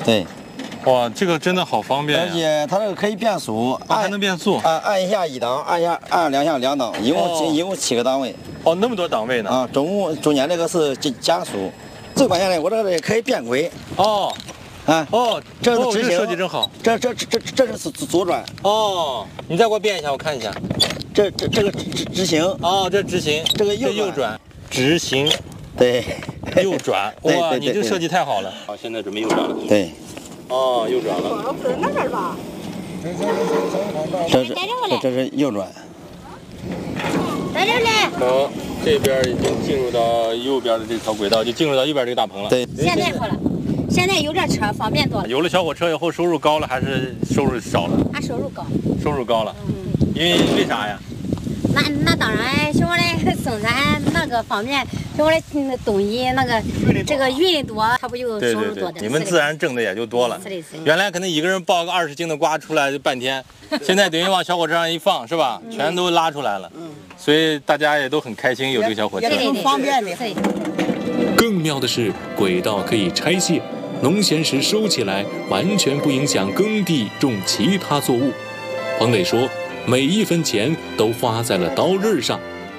对。 哇，这个真的好方便、 而且它这个可以变速， 还能变速。 按一下1档，按两下2档，一共7个档位。 哦，那么多档位呢？ 啊，中间这个是加速，最关键的我这个也可以变轨。 哦。 啊哦，这是直行， 这设计真好。 这是左转。 哦，你再给我变一下，我看一下。 这个直行。 哦，这直行。 这个右转。直行。 对。 右转。哇，你这设计太好了。好，现在准备右转了。 对。 哦，右转了。 那边吧。 这是右转。 在这里。 好，这边已经进入到右边的这条轨道，就进入到右边这个大棚了。 对。 现在好了。现在有这车方便多了。 有了小火车以后，收入高了还是收入少了？ 他收入高。 收入高了。为啥呀？ 那当然，像我的生产那个方面，像我的东西那个这个运多，它不就收入多的？ 你们自然挣的也就多了。原来可能一个人抱个20斤的瓜出来就半天，现在等于往小火车上一放，是吧？全都拉出来了。所以大家也都很开心有这个小火车， 更方便的。 更妙的是，轨道可以拆卸。农闲时收起来，完全不影响耕地种其他作物。彭磊说，每一分钱都花在了刀刃上。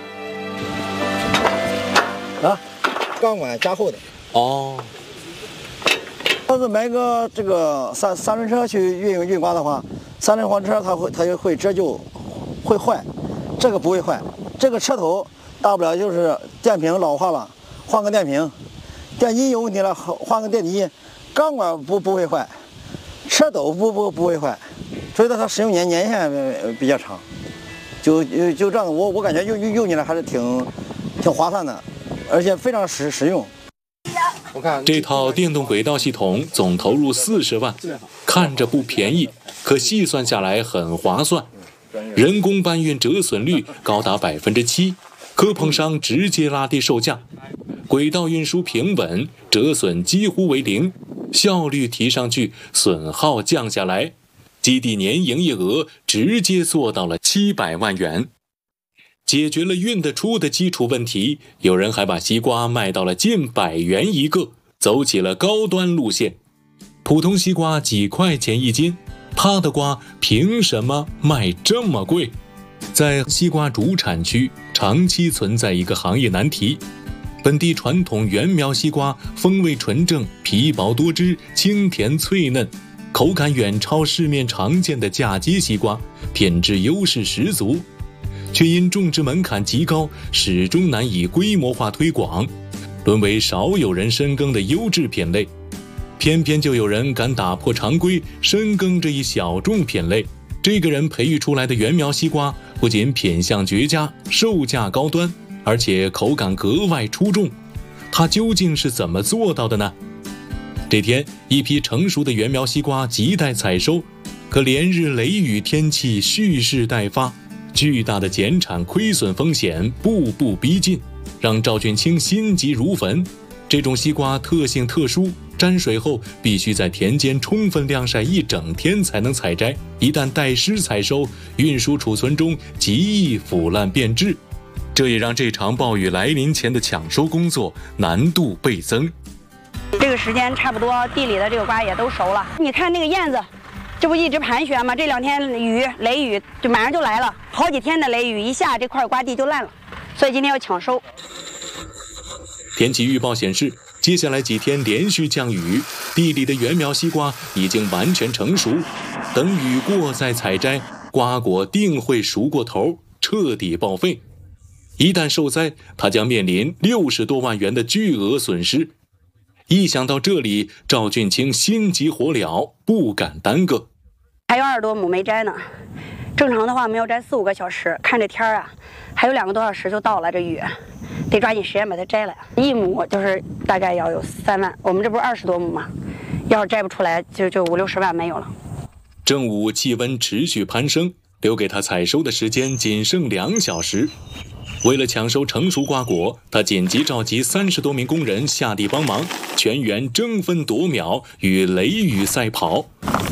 钢管加厚的。 哦。 要是买个这个三轮车去运瓜的话，3轮黄车它就会折旧，会坏。这个不会坏，这个车头大不了就是电瓶老化了，换个电瓶；电机有问题了，换个电机。钢管不会坏，车斗不会坏，所以它使用年限比较长，就这样，我感觉用起来还是挺划算的，而且非常实用。 我看这套电动轨道系统总投入40万，看着不便宜，可细算下来很划算。人工搬运折损率高达7%，科棚商直接拉低售价，轨道运输平稳，折损几乎为0。效率提上去，损耗降下来，基地年营业额直接做到了700万元，解决了运得出的基础问题。有人还把西瓜卖到了近100元一个，走起了高端路线。普通西瓜几块钱一斤，他的瓜凭什么卖这么贵？在西瓜主产区，长期存在一个行业难题。本地传统原苗西瓜风味纯正，皮薄多汁，清甜脆嫩，口感远超市面常见的嫁接西瓜，品质优势十足，却因种植门槛极高，始终难以规模化推广，沦为少有人深耕的优质品类。偏偏就有人敢打破常规，深耕这一小众品类。这个人培育出来的原苗西瓜不仅品相绝佳，售价高端，而且口感格外出众，他究竟是怎么做到的呢？这天，一批成熟的原苗西瓜亟待采收，可连日雷雨天气蓄势待发，巨大的减产亏损风险步步逼近，让赵俊清心急如焚。这种西瓜特性特殊，沾水后必须在田间充分晾晒1整天才能采摘，一旦带湿采收，运输储存中极易腐烂变质。这也让这场暴雨来临前的抢收工作难度倍增。 这个时间差不多，地里的这个瓜也都熟了。你看那个燕子，这不一直盘旋吗？这2天雷雨就马上就来了，好几天的雷雨一下，这块瓜地就烂了，所以今天要抢收。 天气预报显示，接下来几天连续降雨，地里的原苗西瓜已经完全成熟，等雨过再采摘，瓜果定会熟过头，彻底报废。一旦受灾，他将面临60多万元的巨额损失。一想到这里，赵俊清心急火燎，不敢耽搁。 还有20多亩没摘呢，正常的话我们要摘4、5个小时，看这天啊，还有2个多小时就到了，这雨得抓紧时间把它摘了。1亩就是大概要有3万，我们这不是20多亩吗？要是摘不出来，就50、60万没有了。 正午气温持续攀升，留给他采收的时间仅剩2小时。为了抢收成熟瓜果，他紧急召集30多名工人下地帮忙，全员争分夺秒与雷雨赛跑。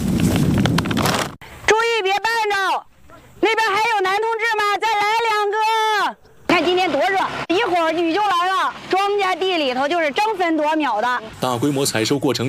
注意别绊着，那边还有男同志吗？再来2个。看今天多热，一会儿雨就来了，庄稼地里头就是争分夺秒的。 大规模采收过程